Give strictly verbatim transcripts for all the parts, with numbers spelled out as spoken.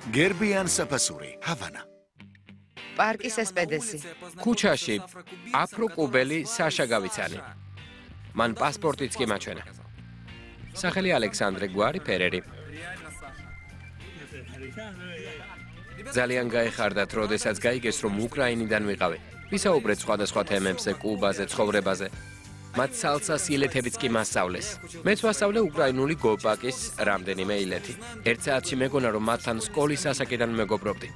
გერბიან საფასური, ჰავანა. პარკის ესპედესი. ქუჩაში აფრო-კუბელი საშა გავიცანი. მან პასპორტიც კი მაჩვენა. სახელი ალექსანდრე გვარი ფერერი. ძალიან გაეხარდათ, როდესაც გაიგეს, რომ უკრაინიდან ვიყავი. ვისაუბრეთ სხვადასხვა თემებზე, კუბაზე, ცხოვრებაზე. მათ სალსას ილეთებიც კი მასწავლეს. მეც ვასწავლე უკრაინული გოპაკის რამდენიმე ილეთი. ერთ საათში მეგონა, რომ მათთან სკოლის ასაკიდან მეგობრობდი.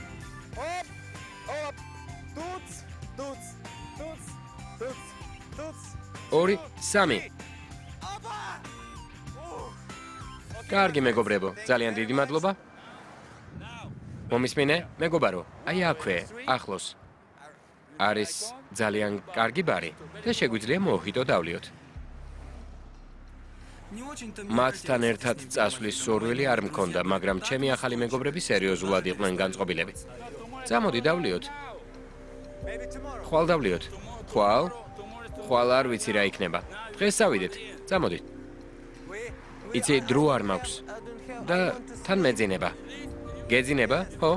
ორი, სამი. კარგი მეგობრებო, ძალიან დიდი მადლობა. მომისმინე, მეგობარო, აი აქვე, ახლოს. არის ძალიან კარგი ბარი და შეგვიძლია მოუხიტო დავლიოთ. მათთან ერთად წასვლის სურვილი არ მქონდა, მაგრამ ჩემი ახალი მეგობრები სერიოზულად იყვნენ განწყობილები. წამოდი დავლიოთ. ხვალ დავლიოთ. ხვალ? ხვალ არ ვიცი რა იქნება. დღეს წავიდეთ. წამოდი. იცი, დრო არ მაქვს და თან მეძინება. გეძინება? ხო?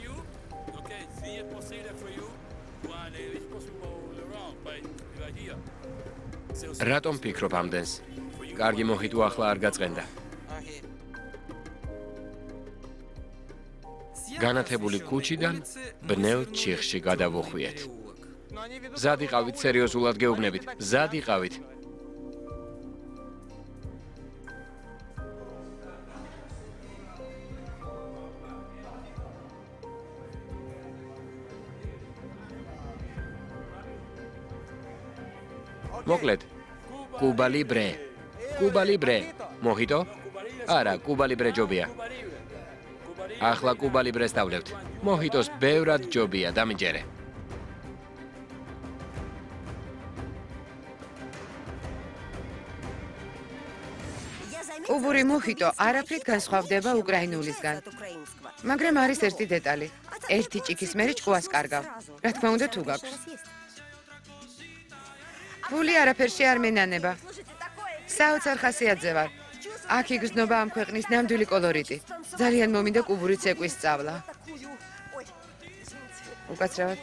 რატომ ფიქრობ ამდენს? კარგი მოხიტო ახლა არ გაწყენდა. განათებული ქუჩიდან ბნელ ჩიხში გადავუხვიეთ. მზად იყავით, სერიოზულად გეუბნებით. მზად იყავით. მოკლედ, კუბა ლიბრე. კუბა ლიბრე. მოხიტო? არა, კუბა ლიბრე ჯობია. ახლა კუბა ლიბრეს დავლებთ. მოხიტოს ბევრად ჯობია, დამიჯერე. კუბური მოხიტო არაფრით განსხვავდება უკრაინულისგან. მაგრამ არის ერთი დეტალი. ერთი ჭიქის მერე ჭკუას კარგავ. რა თქმა უნდა თუ გაქვს. ფული არაფერში არ მენანება. საოცარ ხასიათზე ვარ. აქ იგრძნობა ამ ქვეყნის ნამდვილი კოლორიტი. ძალიან მომინდა კუბური ცეკვის სწავლა. უკაცრავად.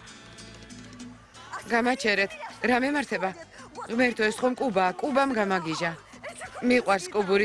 გამაჩერეთ. რა მემართება? ღმერთო, ეს ხომ კუბაა, კუბამ გამაგიჟა. მიყვარს კუბური